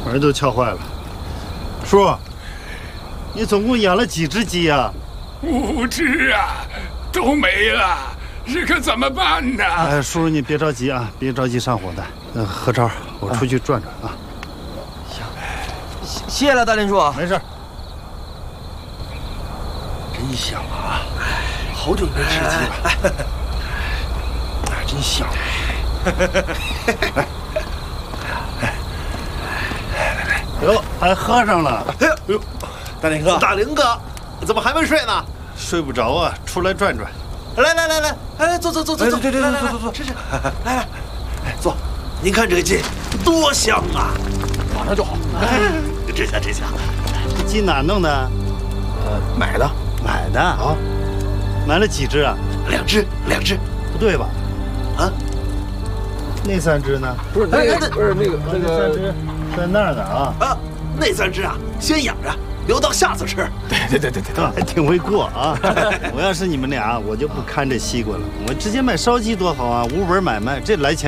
门都撬坏了。叔，你总共养了几只鸡呀 ？5只啊，都没了，这可怎么办呢？ 哎，叔叔你别着急啊，别着急上火的。何超，我出去转转啊。 行，谢了，大林叔。 没事。 真香啊！好久没吃鸡了。哎，真香。 哟，还喝上了。 哎呦，大林哥，怎么还没睡呢？ 睡不着啊，出来转转。 来，坐，坐，来，吃，来，坐。您看这个鸡多香啊！ 马上就好。 真香。 这鸡哪弄的？ 买的。 买的啊？买了几只啊 ？2只。 不对吧？ 啊？ 那3只呢？ 不是那个 3只在那儿呢啊！ 啊，那3只啊，先养着，留到下次吃。 对， 还挺会过啊！我要是你们俩，我就不看这西瓜了，我直接卖烧鸡多好啊，无本买卖，这来钱。